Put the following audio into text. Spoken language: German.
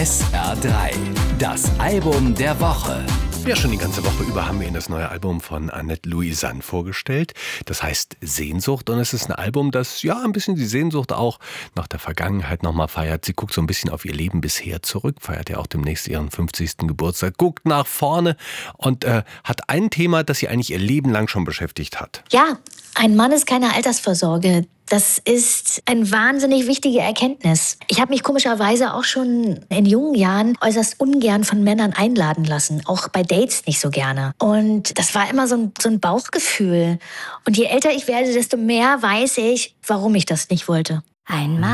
SR3, das Album der Woche. Ja, schon die ganze Woche über haben wir Ihnen das neue Album von Annette Louisanne vorgestellt. Das heißt Sehnsucht, und es ist ein Album, das ja ein bisschen die Sehnsucht auch nach der Vergangenheit nochmal feiert. Sie guckt so ein bisschen auf ihr Leben bisher zurück, feiert ja auch demnächst ihren 50. Geburtstag, guckt nach vorne und hat ein Thema, das sie eigentlich ihr Leben lang schon beschäftigt hat. Ja, ein Mann ist keine Altersvorsorge. Das ist eine wahnsinnig wichtige Erkenntnis. Ich habe mich komischerweise auch schon in jungen Jahren äußerst ungern von Männern einladen lassen. Auch bei Dates nicht so gerne. Und das war immer so ein Bauchgefühl. Und je älter ich werde, desto mehr weiß ich, warum ich das nicht wollte. Ein Mann